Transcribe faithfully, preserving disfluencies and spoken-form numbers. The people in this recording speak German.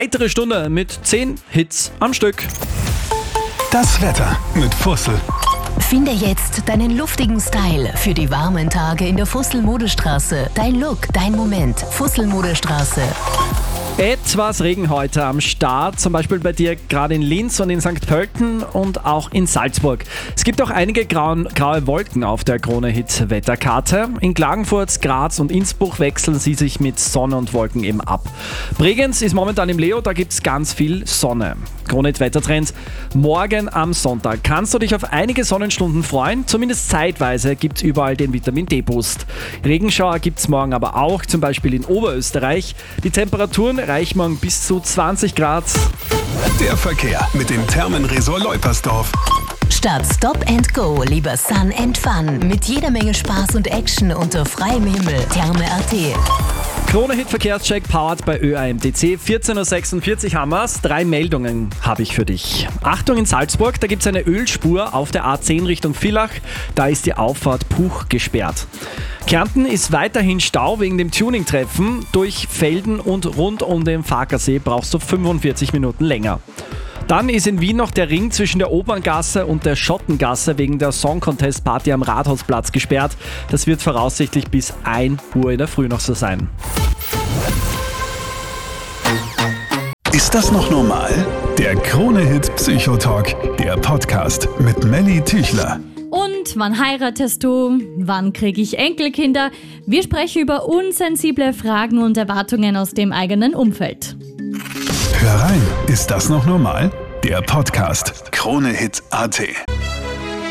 Weitere Stunde mit zehn Hits am Stück. Das Wetter mit Fussel. Finde jetzt deinen luftigen Style für die warmen Tage in der Fussel-Modestraße. Dein Look, dein Moment. Fussel-Modestraße. Etwas Regen heute am Start, zum Beispiel bei dir gerade in Linz und in Sankt Pölten und auch in Salzburg. Es gibt auch einige grauen, graue Wolken auf der Krone-Hit-Wetterkarte. In Klagenfurt, Graz und Innsbruck wechseln sie sich mit Sonne und Wolken eben ab. Bregenz ist momentan im Leo, da gibt es ganz viel Sonne. Krone-Hit-Wettertrends. Morgen am Sonntag kannst du dich auf einige Sonnenstunden freuen. Zumindest zeitweise gibt es überall den Vitamin-D-Boost. Regenschauer gibt es morgen aber auch, zum Beispiel in Oberösterreich. Die Temperaturen reichen morgen bis zu zwanzig Grad. Der Verkehr mit dem Thermenresort Leupersdorf. Statt Stop and Go, lieber Sun and Fun. Mit jeder Menge Spaß und Action unter freiem Himmel. Therme punkt a t. Krone-Hit-Verkehrscheck powered bei Ö A M T C. vierzehn Uhr sechsundvierzig haben wir's. Drei Meldungen habe ich für dich. Achtung in Salzburg, da gibt es eine Ölspur auf der A zehn Richtung Villach. Da ist die Auffahrt Puch gesperrt. Kärnten ist weiterhin Stau wegen dem Tuning-Treffen. Durch Felden und rund um den Farkasee brauchst du fünfundvierzig Minuten länger. Dann ist in Wien noch der Ring zwischen der Operngasse und der Schottengasse wegen der Song Contest Party am Rathausplatz gesperrt. Das wird voraussichtlich bis ein Uhr in der Früh noch so sein. Ist das noch normal? Der Krone-Hit Psychotalk, der Podcast mit Melly Tüchler. Und wann heiratest du? Wann kriege ich Enkelkinder? Wir sprechen über unsensible Fragen und Erwartungen aus dem eigenen Umfeld. Hör rein, ist das noch normal? Der Podcast Krone-Hit punkt a t.